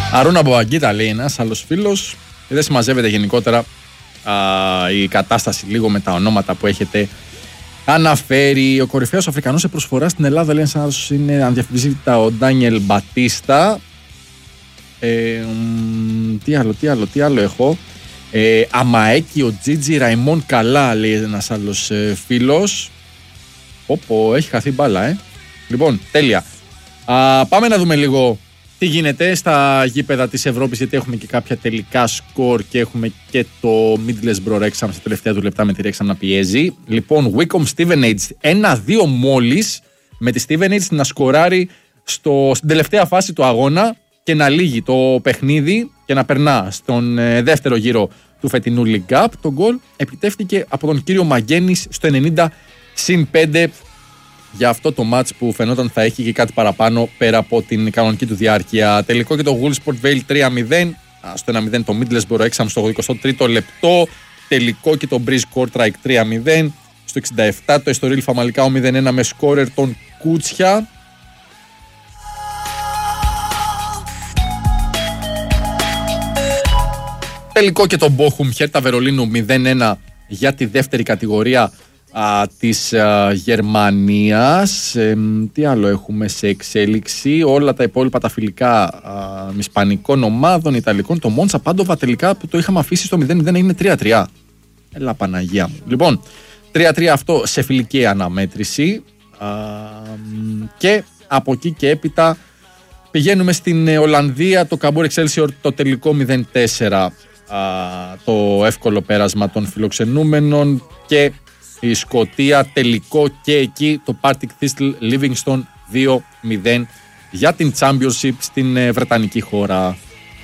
Αρούνα Μποαγκίτα λέει ένας άλλος φίλος. Δεν συμμαζεύεται γενικότερα η κατάσταση λίγο με τα ονόματα που έχετε αναφέρει. Ο κορυφαίος Αφρικανός σε προσφορά στην Ελλάδα, λέει ένας άλλος, είναι ανδιαφυσβήτητα ο Ντάνιελ Μπατίστα. Τι άλλο έχω. Αμαέκη ο Τζίτζι Ραϊμόν καλά, λέει ένας άλλος φίλος.Όπο, έχει χαθεί μπάλα, Λοιπόν, τέλεια. Πάμε να δούμε λίγο τι γίνεται στα γήπεδα της Ευρώπης, γιατί έχουμε και κάποια τελικά σκορ και έχουμε και το Middlesbrough Wrexham στα τελευταία του λεπτά με τη Wrexham να πιέζει. Λοιπόν, Wycombe Stevenage 1-2 μόλις, με τη Stevenage να σκοράρει στην τελευταία φάση του αγώνα και να λύγει το παιχνίδι και να περνά στον δεύτερο γύρο του φετινού League Cup. Το γκολ επιτεύχθηκε από τον κύριο Μαγγένης στο 90+5 για αυτό το μάτς που φαινόταν θα έχει και κάτι παραπάνω πέρα από την κανονική του διάρκεια. Τελικό και το Woolsport Vale 3-0, στο 1-0 το Middlesbrough Wrexham στο 83ο λεπτό. Τελικό και το Breeze Kortrijk 3-0, στο 67 το Estoril Famalicão 0-1 με σκόρερ τον Κούτσια. Τελικό και το Bochum Hertha Βερολίνου 0-1 για τη δεύτερη κατηγορία της Γερμανίας. Τι άλλο έχουμε σε εξέλιξη? Όλα τα υπόλοιπα τα φιλικά ισπανικών ομάδων, ιταλικών. Το Μόντσα Πάντοβα τελικά που το είχαμε αφήσει στο 0-0 έγινε 3-3. Έλα Παναγία μου. Λοιπόν, 3-3 αυτό σε φιλική αναμέτρηση. Και από εκεί και έπειτα πηγαίνουμε στην Ολλανδία. Το Cambuur Excelsior το τελικό 0-4. Το εύκολο πέρασμα των φιλοξενούμενων. Και η Σκωτία τελικό και εκεί το Partick Thistle Livingston 2-0 για την Championship στην Βρετανική χώρα.